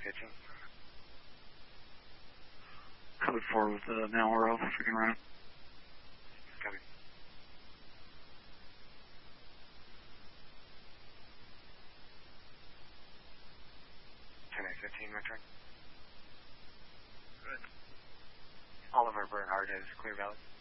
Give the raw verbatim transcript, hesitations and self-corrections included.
fifteen. Code four with the Malware if we can run. Copy. ten A fifteen, return. Good. Oliver Bernhard is Clear Valley.